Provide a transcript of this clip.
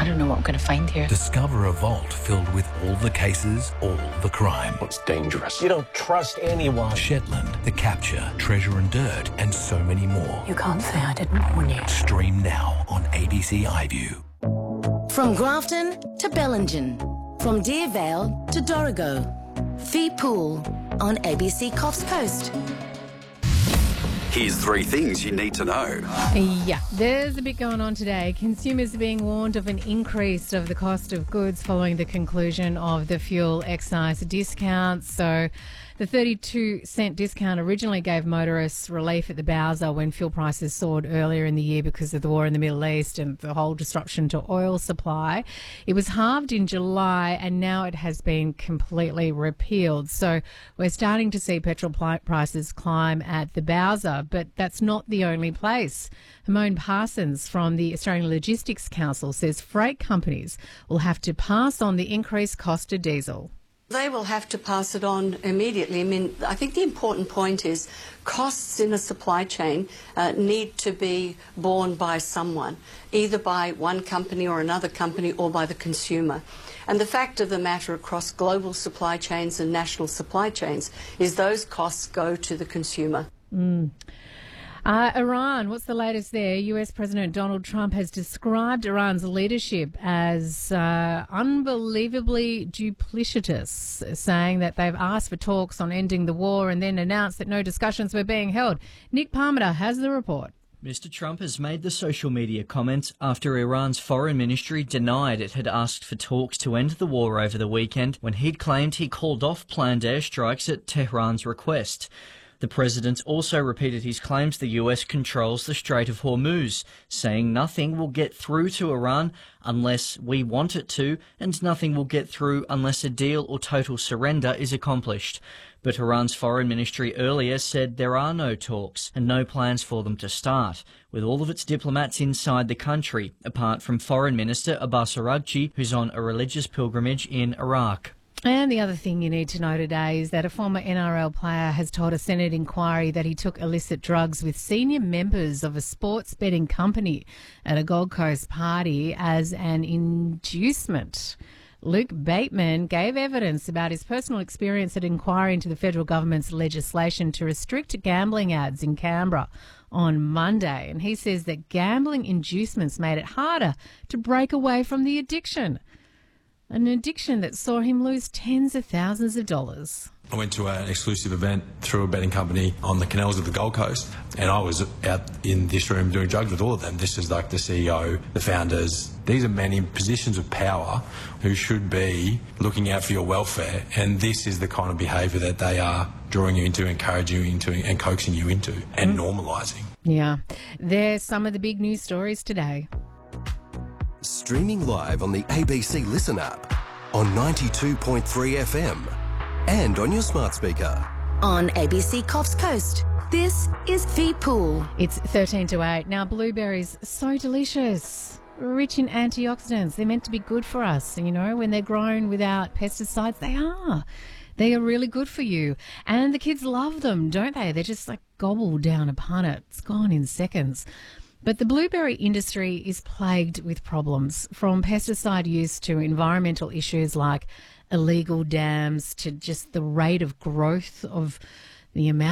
I don't know what I'm going to find here. Discover a vault filled with all the cases, all the crime. It's dangerous. You don't trust anyone. Shetland, The Capture, Treasure and Dirt, and so many more. You can't say I didn't warn you. Stream now on ABC iView. From Grafton to Bellingen, from Deervale to Dorrigo, Fee Pool on ABC Coffs Coast. Here's 3 things you need to know. Yeah, there's a bit going on today. Consumers are being warned of an increase of the cost of goods following the conclusion of the fuel excise discount. So the 32-cent discount originally gave motorists relief at the bowser when fuel prices soared earlier in the year because of the war in the Middle East and the whole disruption to oil supply. It was halved in July and now it has been completely repealed. So we're starting to see petrol prices climb at the bowser, but that's not the only place. Hamone Parsons from the Australian Logistics Council says freight companies will have to pass on the increased cost of diesel. They will have to pass it on immediately. I mean, I think the important point is costs in a supply chain need to be borne by someone, either by one company or another company or by the consumer. And the fact of the matter across global supply chains and national supply chains is those costs go to the consumer. Iran, what's the latest there? US President Donald Trump has described Iran's leadership as unbelievably duplicitous, saying that they've asked for talks on ending the war and then announced that no discussions were being held. Nick Parmenter has the report. Mr. Trump has made the social media comment after Iran's foreign ministry denied it had asked for talks to end the war over the weekend when he'd claimed he called off planned airstrikes at Tehran's request. The president also repeated his claims the US controls the Strait of Hormuz, saying nothing will get through to Iran unless we want it to, and nothing will get through unless a deal or total surrender is accomplished. But Iran's foreign ministry earlier said there are no talks and no plans for them to start, with all of its diplomats inside the country, apart from Foreign Minister Abbas Araghchi, who's on a religious pilgrimage in Iraq. And the other thing you need to know today is that a former NRL player has told a Senate inquiry that he took illicit drugs with senior members of a sports betting company at a Gold Coast party as an inducement. Luke Bateman gave evidence about his personal experience at inquiry into the federal government's legislation to restrict gambling ads in Canberra on Monday. And he says that gambling inducements made it harder to break away from the addiction. An addiction that saw him lose tens of thousands of dollars. I went to an exclusive event through a betting company on the canals of the Gold Coast, and I was out in this room doing drugs with all of them. This is like the CEO, the founders. These are men in positions of power who should be looking out for your welfare, and this is the kind of behaviour that they are drawing you into, encouraging you into, and coaxing you into, and normalising. Yeah. There's some of the big news stories today. Streaming live on the ABC Listen app, on 92.3 FM, and on your smart speaker. On ABC Coffs Coast, this is Fee Pool. It's 13 to 8. Now, blueberries, so delicious, rich in antioxidants. They're meant to be good for us. You know, when they're grown without pesticides, they are. They are really good for you. And the kids love them, don't they? They're just like gobbled down upon it. It's gone in seconds. But the blueberry industry is plagued with problems, from pesticide use to environmental issues like illegal dams to just the rate of growth of the amount